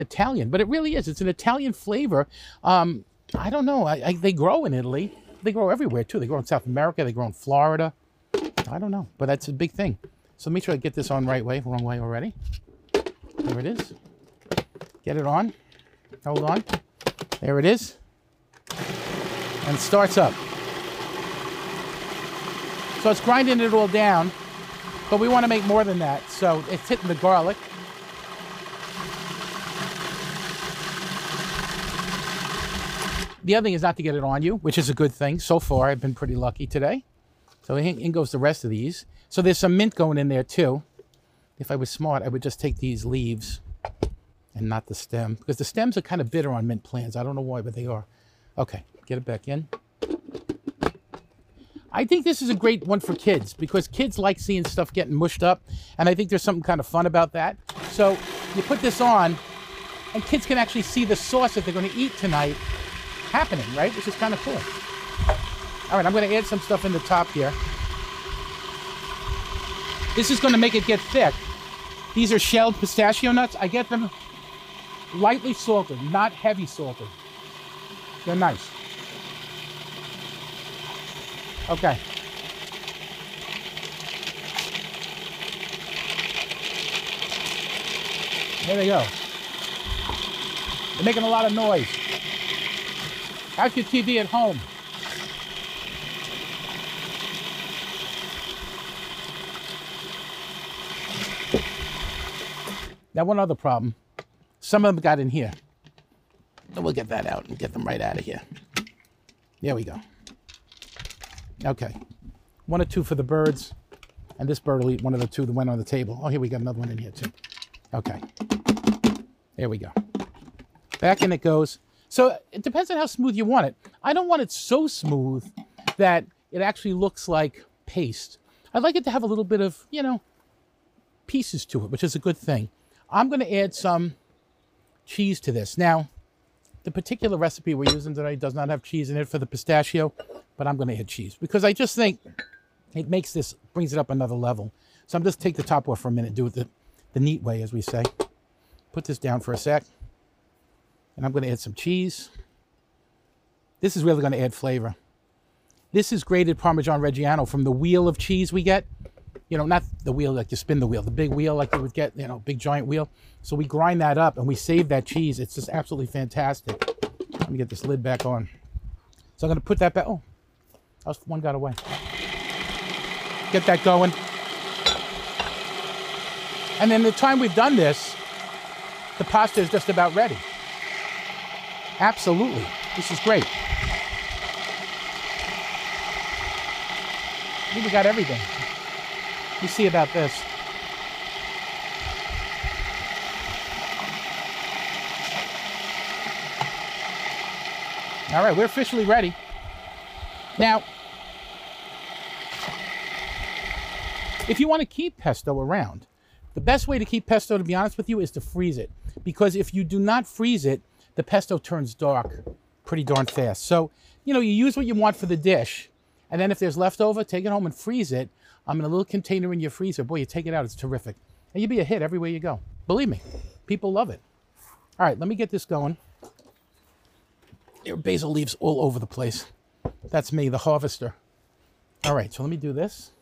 Italian, but it really is. It's an Italian flavor. I don't know. They grow in Italy. They grow everywhere too. They grow in South America. They grow in Florida. I don't know, but that's a big thing. So make sure I get this on right way. Wrong way already. There it is. Get it on. Hold on. There it is. And it starts up. So it's grinding it all down, but we want to make more than that. So it's hitting the garlic. The other thing is not to get it on you, which is a good thing. So far, I've been pretty lucky today. So in goes the rest of these. So there's some mint going in there too. If I was smart, I would just take these leaves and not the stem, because the stems are kind of bitter on mint plants. I don't know why, but they are. Okay, get it back in. I think this is a great one for kids because kids like seeing stuff getting mushed up, and I think there's something kind of fun about that. So you put this on, and kids can actually see the sauce that they're going to eat tonight happening, right? Which is kind of cool. All right, I'm going to add some stuff in the top here. This is going to make it get thick. These are shelled pistachio nuts. I get them lightly salted, not heavy salted. They're nice. Okay. There they go. They're making a lot of noise. How's your TV at home? Now, one other problem. Some of them got in here. And we'll get that out and get them right out of here. There we go. Okay. 1 or 2 for the birds. And this bird will eat one of the 2 that went on the table. Oh, here we got another one in here too. Okay. There we go. Back in it goes. So it depends on how smooth you want it. I don't want it so smooth that it actually looks like paste. I'd like it to have a little bit of, you know, pieces to it, which is a good thing. I'm going to add some cheese to this. Now, the particular recipe we're using today does not have cheese in it for the pistachio, but I'm going to add cheese because I just think it makes this, brings it up another level. So I'm just take the top off for a minute, do it the neat way, as we say. Put this down for a sec. And I'm going to add some cheese. This is really going to add flavor. This is grated Parmesan Reggiano from the wheel of cheese we get. You know, not the wheel like you spin the wheel, the big wheel like you would get, you know, big giant wheel. So we grind that up and we save that cheese. It's just absolutely fantastic. Let me get this lid back on. So I'm going to put that back. Oh, one got away. Get that going. And then the time we've done this, the pasta is just about ready. Absolutely. This is great. I think we got everything. Let me see about this. All right, we're officially ready. Now, if you want to keep pesto around, the best way to keep pesto, to be honest with you, is to freeze it. Because if you do not freeze it, the pesto turns dark pretty darn fast. So, you know, you use what you want for the dish, and then if there's leftover, take it home and freeze it. In a little container in your freezer. Boy, you take it out, it's terrific. And you'll be a hit everywhere you go. Believe me, people love it. All right, let me get this going. There are basil leaves all over the place. That's me, the harvester. All right, so let me do this.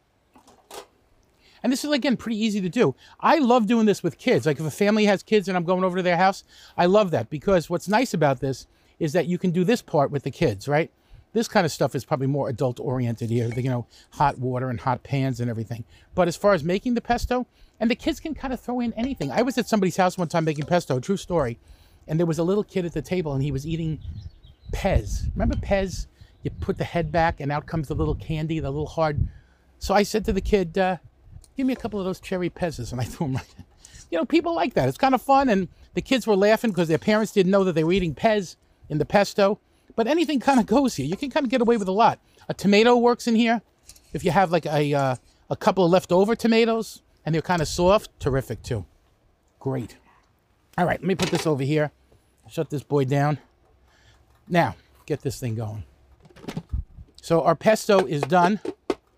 And this is, again, pretty easy to do. I love doing this with kids. Like if a family has kids and I'm going over to their house, I love that because what's nice about this is that you can do this part with the kids, right? This kind of stuff is probably more adult-oriented here, you know, hot water and hot pans and everything. But as far as making the pesto, and the kids can kind of throw in anything. I was at somebody's house one time making pesto, true story, and there was a little kid at the table and he was eating Pez. Remember Pez? You put the head back and out comes the little candy, the little hard. So I said to the kid, give me a couple of those cherry Pez's, and I threw them right in. You know, people like that. It's kind of fun, and the kids were laughing because their parents didn't know that they were eating Pez in the pesto. But anything kind of goes here. You can kind of get away with a lot. A tomato works in here. If you have like a couple of leftover tomatoes and they're kind of soft, terrific too. Great. All right, let me put this over here. Shut this boy down. Now, get this thing going. So our pesto is done.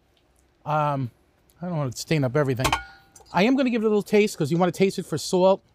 I don't want to stain up everything. I am going to give it a little taste because you want to taste it for salt